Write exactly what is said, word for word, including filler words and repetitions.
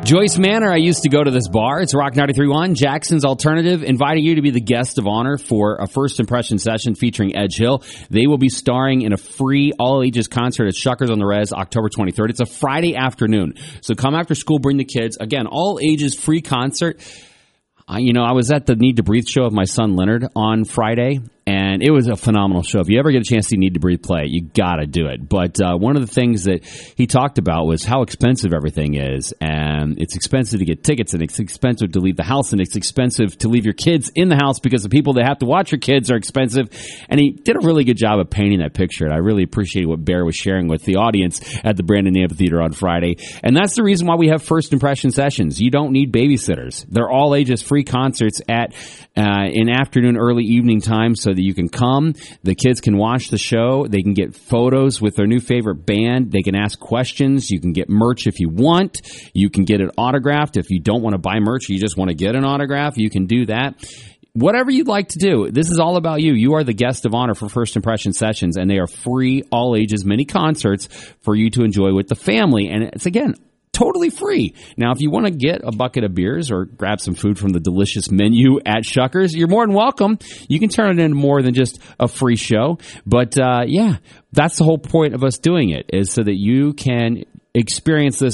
Joyce Manor, I used to go to this bar. It's Rock ninety-three point one, Jackson's Alternative, inviting you to be the guest of honor for a first impression session featuring Edge Hill. They will be starring in a free all-ages concert at Shuckers on the Res October twenty-third. It's a Friday afternoon. So come after school, bring the kids. Again, all-ages free concert. I, you know, I was at the Need to Breathe show of my son Leonard on Friday, and it was a phenomenal show. If you ever get a chance to see Need to Breathe play, you got to do it. But uh, one of the things that he talked about was how expensive everything is, and it's expensive to get tickets, and it's expensive to leave the house, and it's expensive to leave your kids in the house because the people that have to watch your kids are expensive. And he did a really good job of painting that picture, and I really appreciate what Bear was sharing with the audience at the Brandon Amphitheater on Friday. And that's the reason why we have first impression sessions. You don't need babysitters. They're all ages free concerts at uh, in afternoon, early evening time, so that you can come. The kids can watch the show. They can get photos with their new favorite band. They can ask questions. You can get merch if you want. You can get it autographed. If you don't want to buy merch, you just want to get an autograph, you can do that. Whatever you'd like to do, this is all about you. You are the guest of honor for First Impression Sessions, and they are free, all ages, mini concerts for you to enjoy with the family. And it's, again, totally free. Now, if you want to get a bucket of beers or grab some food from the delicious menu at Shuckers, you're more than welcome. You can turn it into more than just a free show. But, uh, yeah, that's the whole point of us doing it, is so that you can experience this